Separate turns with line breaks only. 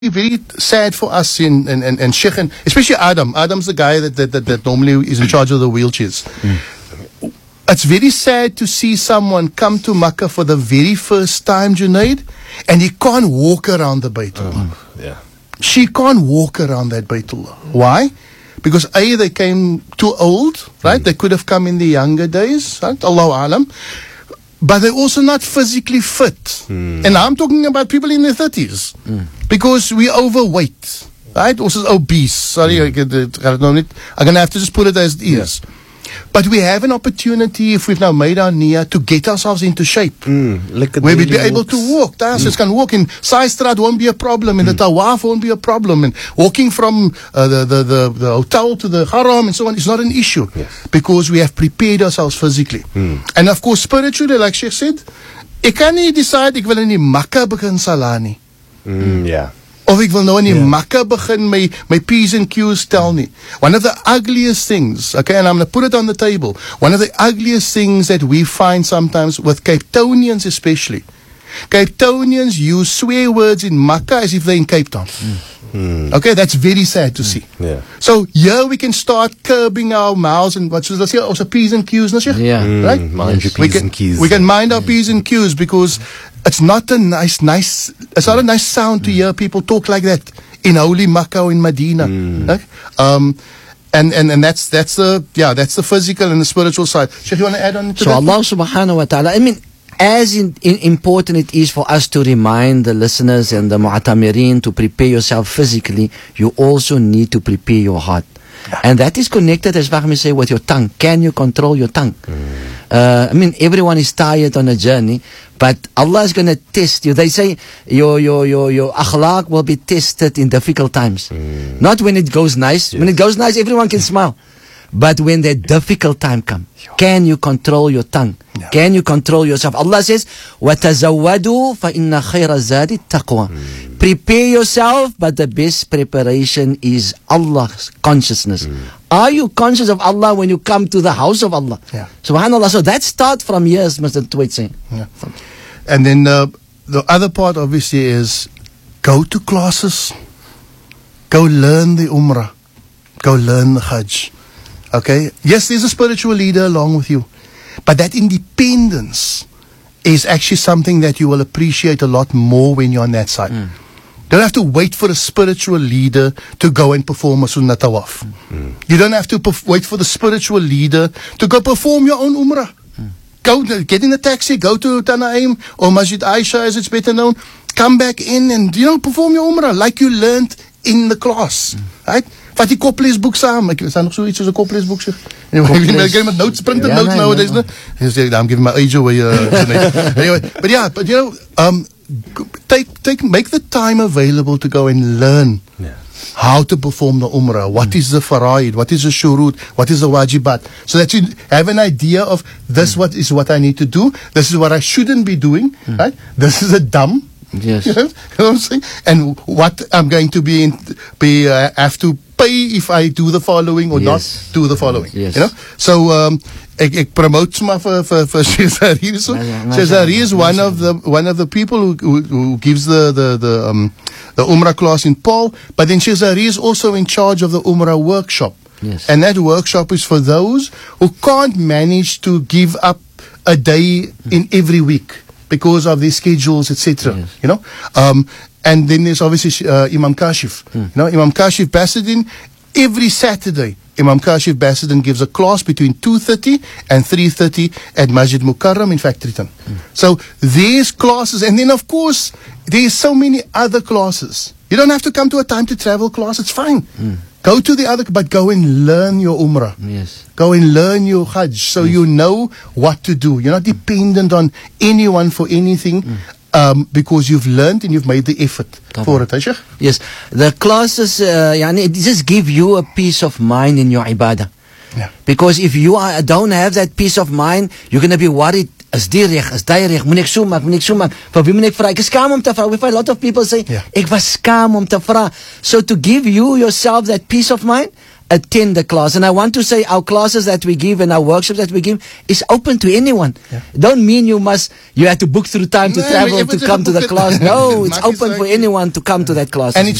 very sad for us and Sheikh, and especially Adam. Adam's the guy that normally is in charge of the wheelchairs. It's very sad to see someone come to Makkah for the very first time, Junaid, and he can't walk around the Baytullah.
Yeah.
She can't walk around that Baytullah. Why? Because A, they came too old, right? They could have come in the younger days, right? Allahu Alam. But they're also not physically fit. And I'm talking about people in their 30s. Because we're overweight, right? Also obese. Sorry, I'm going to have to just put it as it is. But we have an opportunity, if we've now made our niyyah, to get ourselves into shape. Where we'd be able to walk. Just can walk in Saistrat won't be a problem, and the Tawaf won't be a problem, and walking from the hotel to the Haram and so on is not an issue. Because we have prepared ourselves physically. And of course, spiritually, like Sheikh said, ek kan nie decide, ek wil in die Makkah begin salah nie. Of ek wil nou in die Makkah begin my P's and Q's tel nie. One of the ugliest things, okay, and I'm going to put it on the table, one of the ugliest things that we find sometimes with Cape Townians especially, Cape Townians use swear words in Makkah as if they're in Cape Town. Okay, that's very sad to see. So here we can start curbing our mouths and what let's say also P's and Q's, no, Sheikh? Right?
Mind your P's and Q's.
We can mind our P's and Q's because it's not a nice sound to hear people talk like that in holy Makkah or in Medina. Okay? And that's the physical and the spiritual side. Sheikh, you want to add on to that?
So Allah subhanahu wa ta'ala, I mean, as important it is for us to remind the listeners and the mu'tamirin to prepare yourself physically, you also need to prepare your heart. And that is connected, as Fahmi say, with your tongue. Can you control your tongue? I mean, everyone is tired on a journey, but Allah is going to test you. They say your akhlaq will be tested in difficult times. Not when it goes nice. When it goes nice, everyone can smile. But when the difficult time comes, can you control your tongue? Can you control yourself? Allah says, وَتَزَوَّدُوا فَإِنَّ خَيْرَ الزَّادِ التَّقْوَى. Prepare yourself, but the best preparation is Allah's consciousness. Are you conscious of Allah when you come to the house of Allah? Subhanallah. So that starts from here, as Mr. Tweet saying.
And then the other part obviously is go to classes. Go learn the Umrah. Go learn the Hajj. Okay? Yes, there's a spiritual leader along with you. But that independence is actually something that you will appreciate a lot more when you're on that side. You don't have to wait for a spiritual leader to go and perform a Sunnah Tawaf. You don't have to wait for the spiritual leader to go perform your own Umrah. Go, get in a taxi, go to Tanaim or Masjid Aisha as it's better known. Come back in and, perform your Umrah like you learned in the class. Right? Vat die kopleesboek saam. Is daar nog zoiets als een kopleesboek, zeg? Anyway, met notes, printed notes nowadays. I'm giving my age away. Anyway, but make the time available to go and learn how to perform the Umrah. What is the faraid? What is the shurut? What is the wajibat? So that you have an idea of this. What is what I need to do? This is what I shouldn't be doing. Right? This is a dumb.
Yes.
You know what I'm saying? And what I'm going to have to pay if I do the following or not do the following.
Yes.
So ek promote maar for Cesare. So Cesare is one of the people who gives the Umrah class in Paul, but then Cesare is also in charge of the Umrah workshop. And that workshop is for those who can't manage to give up a day in every week because of their schedules, etc. And then there's obviously Imam Kashif. Imam Kashif Basildin, every Saturday, Imam Kashif Basildin gives a class between 2:30 and 3:30 at Masjid Mukarram in Factoryton. So there's classes, and then of course, there's so many other classes. You don't have to come to a time to travel class, it's fine. Go to the other, but go and learn your Umrah. Go and learn your Hajj so you know what to do. You're not dependent on anyone for anything because you've learned and you've made the effort for it. Sheikh?
Yes. The classes, it just give you a peace of mind in your ibadah. Because if you don't have that peace of mind, you're going to be worried. Is die reg, is die reg, moet ek so maak, vir wie moet ek vra? Ek is skaam om te vra. We find a lot of people say, ek was skaam om te vra. So to give you yourself that peace of mind, attend the class. And I want to say our classes that we give and our workshops that we give is open to anyone. Don't mean you have to book through time to travel to come to the class. No, it's open for anyone to come to that class.
And